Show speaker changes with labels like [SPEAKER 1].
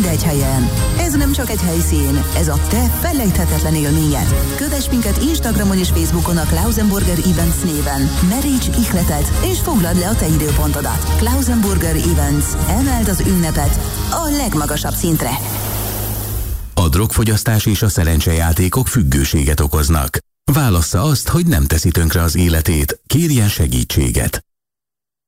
[SPEAKER 1] egy helyen. Ez nem csak egy helyszín, ez a te felejthetetlen élményed. Kövess minket Instagramon és Facebookon a Klausenburger Events néven. Meríts ihletet és foglald le a te időpontodat. Klausenburger Events. Emeld az ünnepet a legmagasabb szintre.
[SPEAKER 2] A drogfogyasztás és a szerencsejátékok függőséget okoznak. Válassza azt, hogy nem teszi tönkre az életét, kérjen segítséget.